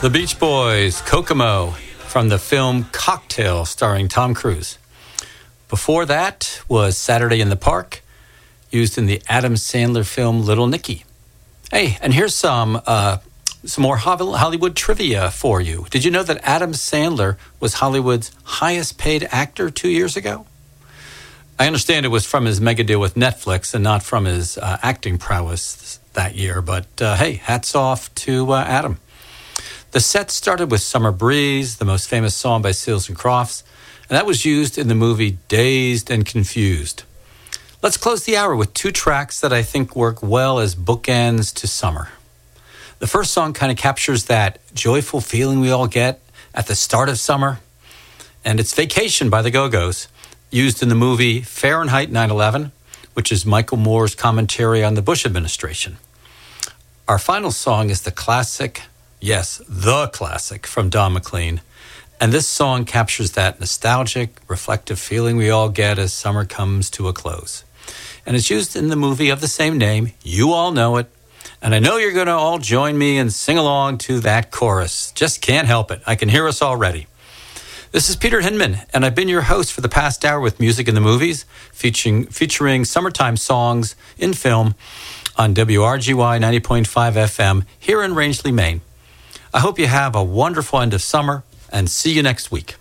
The Beach Boys, Kokomo, from the film Cocktail, starring Tom Cruise. Before that was Saturday in the Park, used in the Adam Sandler film Little Nicky. Hey, and here's some more Hollywood trivia for you. Did you know that Adam Sandler was Hollywood's highest paid actor 2 years ago? I understand it was from his mega deal with Netflix and not from his acting prowess that year, but hey, hats off to Adam. The set started with Summer Breeze, the most famous song by Seals and Crofts, and that was used in the movie Dazed and Confused. Let's close the hour with two tracks that I think work well as bookends to summer. The first song kind of captures that joyful feeling we all get at the start of summer, and it's Vacation by the Go-Go's, used in the movie Fahrenheit 9/11, which is Michael Moore's commentary on the Bush administration. Our final song is the classic, yes, the classic from Don McLean. And this song captures that nostalgic, reflective feeling we all get as summer comes to a close. And it's used in the movie of the same name. You all know it. And I know you're going to all join me and sing along to that chorus. Just can't help it. I can hear us already. This is Peter Hinman, and I've been your host for the past hour with Music in the Movies, featuring summertime songs in film on WRGY 90.5 FM here in Rangeley, Maine. I hope you have a wonderful end of summer, and see you next week.